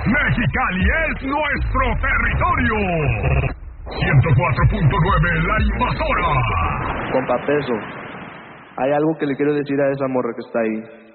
Mexicali es nuestro territorio. 104.9 La Invasora. Compa Peso, hay algo que le quiero decir a esa morra que está ahí.